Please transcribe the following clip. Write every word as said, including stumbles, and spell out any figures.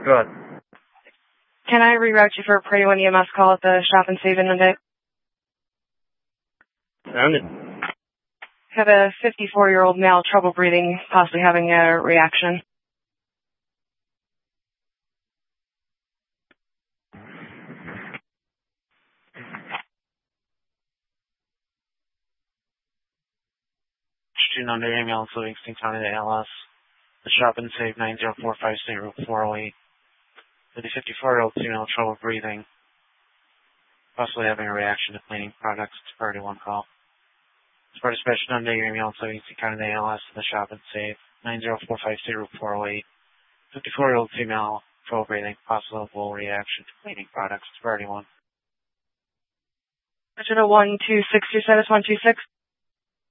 Good. Can I reroute you for a Priority one E M S call at the shop and save in Monday? Found it. Have a fifty-four-year-old male, trouble breathing, possibly having a reaction. Student under ambulance, Livingston County to A L S. The shop and save nine zero four five State Route four oh eight. With a fifty-four-year-old female, trouble breathing, possibly having a reaction to cleaning products. It's a priority one call. As part of special under your ambulance, Livingston County to A L S. The shop and save nine zero four five State Route four oh eight. fifty-four-year-old female, trouble breathing, possible reaction to cleaning products. It's priority one. Digital one two six two status one two six.